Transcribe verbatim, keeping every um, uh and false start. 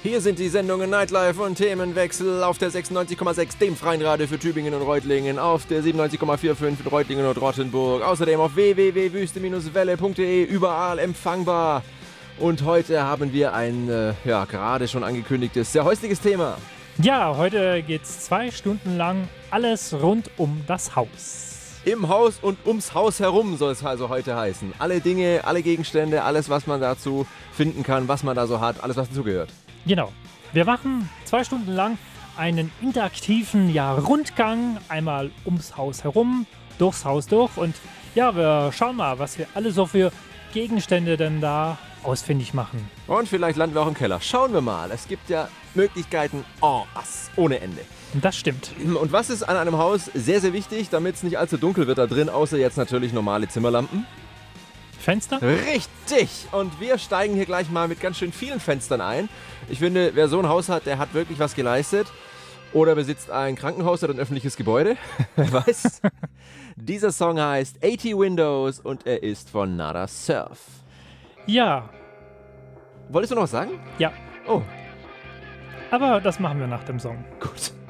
Hier sind die Sendungen Nightlife und Themenwechsel auf der sechsundneunzig Komma sechs, dem freien Radio für Tübingen und Reutlingen, auf der siebenundneunzig Komma fünfundvierzig in Reutlingen und Rottenburg, außerdem auf w w w punkt wüste welle punkt de, überall empfangbar. Und heute haben wir ein, äh, ja, gerade schon angekündigtes, sehr häusliches Thema. Ja, heute geht's zwei Stunden lang alles rund um das Haus. Im Haus und ums Haus herum soll es also heute heißen. Alle Dinge, alle Gegenstände, alles, was man dazu finden kann, was man da so hat, alles, was dazugehört. Genau. Wir machen zwei Stunden lang einen interaktiven ja, Rundgang, einmal ums Haus herum, durchs Haus durch und ja, wir schauen mal, was wir alle so für Gegenstände denn da ausfindig machen. Und vielleicht landen wir auch im Keller. Schauen wir mal. Es gibt ja Möglichkeiten en masse, ohne Ende. Das stimmt. Und was ist an einem Haus sehr, sehr wichtig, damit es nicht allzu dunkel wird da drin, außer jetzt natürlich normale Zimmerlampen? Fenster? Richtig! Und wir steigen hier gleich mal mit ganz schön vielen Fenstern ein. Ich finde, wer so ein Haus hat, der hat wirklich was geleistet. Oder besitzt ein Krankenhaus oder ein öffentliches Gebäude. Wer weiß. Dieser Song heißt achtzig Windows und er ist von Nada Surf. Ja. Wolltest du noch was sagen? Ja. Oh. Aber das machen wir nach dem Song. Gut.